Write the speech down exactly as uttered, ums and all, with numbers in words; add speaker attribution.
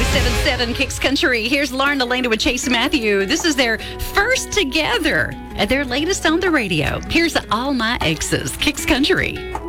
Speaker 1: seven seven Kicks Country. Here's Lauren Elena with Chase Matthew. This is their first together, their latest on the radio. Here's All My Exes, Kicks Country.